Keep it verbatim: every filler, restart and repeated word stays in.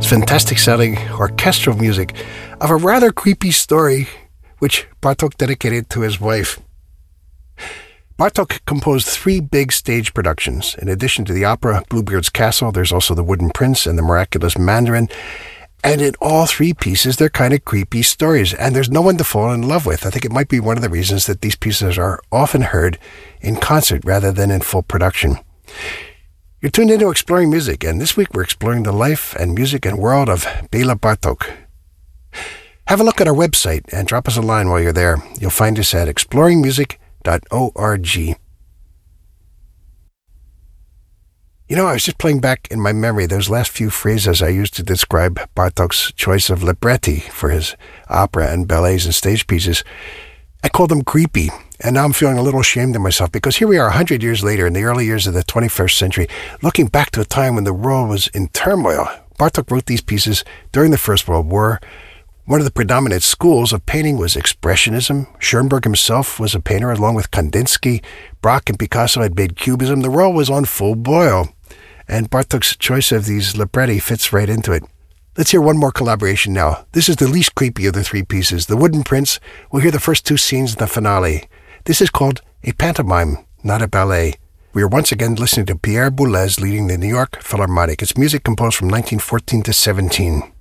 fantastic sounding orchestral music of a rather creepy story which Bartók dedicated to his wife. Bartók composed three big stage productions. In addition to the opera Bluebeard's Castle, there's also The Wooden Prince and The Miraculous Mandarin. And in all three pieces, they're kind of creepy stories, and there's no one to fall in love with. I think it might be one of the reasons that these pieces are often heard in concert rather than in full production. You're tuned into Exploring Music, and this week we're exploring the life and music and world of Béla Bartók. Have a look at our website and drop us a line while you're there. You'll find us at exploring music dot org. You know, I was just playing back in my memory those last few phrases I used to describe Bartók's choice of libretti for his opera and ballets and stage pieces. I called them creepy, and now I'm feeling a little ashamed of myself because here we are a hundred years later in the early years of the twenty-first century, looking back to a time when the world was in turmoil. Bartók wrote these pieces during the First World War. One of the predominant schools of painting was Expressionism. Schoenberg himself was a painter along with Kandinsky. Braque and Picasso had made Cubism. The world was on full boil, and Bartók's choice of these libretti fits right into it. Let's hear one more collaboration now. This is the least creepy of the three pieces. The Wooden Prince. We'll hear the first two scenes in the finale. This is called a pantomime, not a ballet. We are once again listening to Pierre Boulez leading the New York Philharmonic. It's music composed from nineteen fourteen to seventeen.